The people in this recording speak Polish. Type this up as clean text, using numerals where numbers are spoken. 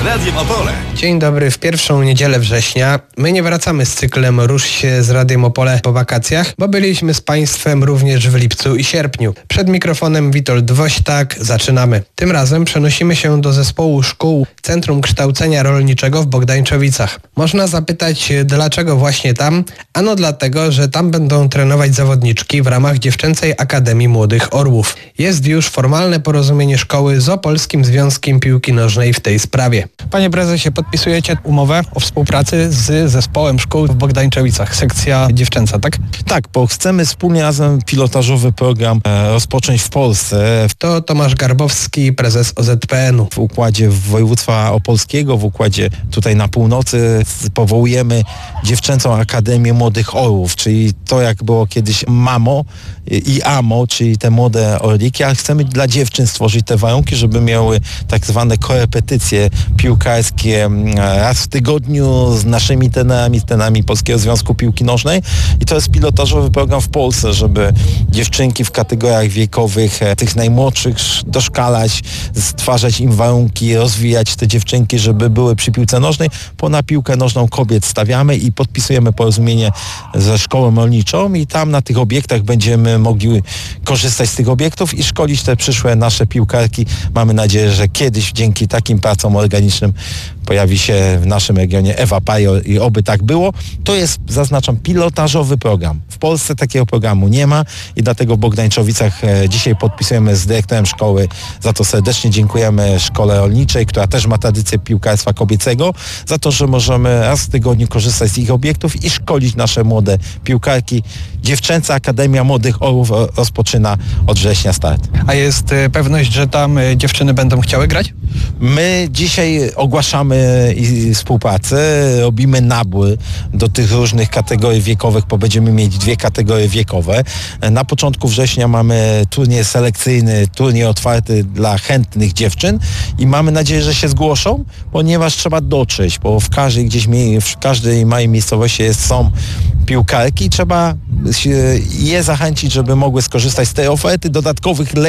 z Radiem Opole. Dzień dobry, w pierwszą niedzielę września. My nie wracamy z cyklem Rusz się z Radiem Opole po wakacjach, bo byliśmy z Państwem również w lipcu i sierpniu. Przed mikrofonem Witold Woźtak, zaczynamy. Tym razem przenosimy się do zespołu szkół Centrum Kształcenia Rolniczego w Bogdańczowicach. Można zapytać, dlaczego właśnie tam? Ano dlatego, że tam będą trenować zawodniczki w ramach Dziewczęcej Akademii Młodych Orłów. Jest już formalne porozumienie szkoły z Opolskim Związkiem Piłki Nożnej w tej sprawie. Panie prezesie, podpisujecie umowę o współpracy z zespołem szkół w Bogdańczowicach, sekcja dziewczęca, tak? Tak, bo chcemy wspólnie razem pilotażowy program rozpocząć w Polsce. To Tomasz Garbowski, prezes OZPN-u. W układzie województwa opolskiego, w układzie tutaj na północy powołujemy Dziewczęcą Akademię Młodych Orłów, czyli to jak było kiedyś MAMO i AMO, czyli te młode orliki, a chcemy dla dziewczyn stworzyć te warunki, żeby miały tak zwane korepetycje piłkarskie raz w tygodniu z naszymi trenerami Polskiego Związku Piłki Nożnej i to jest pilotażowy program w Polsce, żeby dziewczynki w kategoriach wiekowych tych najmłodszych doszkalać, stwarzać im warunki, rozwijać te dziewczynki, żeby były przy piłce nożnej, bo na piłkę nożną kobiet stawiamy i podpisujemy porozumienie ze szkołą rolniczą i tam na tych obiektach będziemy mogli korzystać z tych obiektów i szkolić te przyszłe nasze piłkarki. Mamy nadzieję, że kiedyś dzięki takim pracom organicznym pojawi się w naszym regionie Ewa Pajor i oby tak było. To jest, zaznaczam, pilotażowy program. W Polsce takiego programu nie ma i dlatego w Bogdańczowicach dzisiaj podpisujemy z dyrektorem szkoły. Za to serdecznie dziękujemy Szkole Rolniczej, która też ma tradycję piłkarstwa kobiecego, za to, że możemy raz w tygodniu korzystać z ich obiektów i szkolić nasze młode piłkarki. Dziewczęca Akademia Młodych Orłów rozpoczyna od września start. A jest pewność, że tam dziewczyny będą chciały grać? My dzisiaj ogłaszamy współpracę, robimy nabór do tych różnych kategorii wiekowych, bo będziemy mieć 2 kategorie wiekowe. Na początku września mamy turniej selekcyjny, turniej otwarty dla chętnych dziewczyn i mamy nadzieję, że się zgłoszą, ponieważ trzeba dotrzeć, bo w każdej małej miejscowości są piłkarki i trzeba je zachęcić, żeby mogły skorzystać z tej oferty dodatkowych